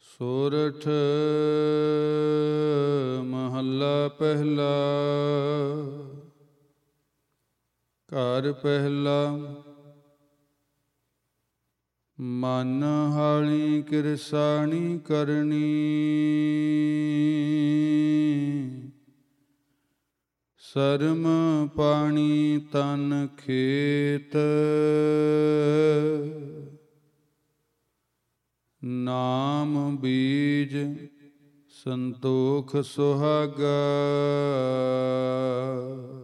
ਸੋਰਠ ਮਹੱਲਾ ਪਹਿਲਾ। ਘਰ ਪਹਿਲਾ। ਮਨ ਹਾਲੀ ਕਿਰਸਾਣੀ ਕਰਨੀ, ਸਰਮ ਪਾਣੀ ਤਨ ਖੇਤ। ਨਾਮ ਬੀਜ ਸੰਤੋਖ ਸੁਹਾਗਾ,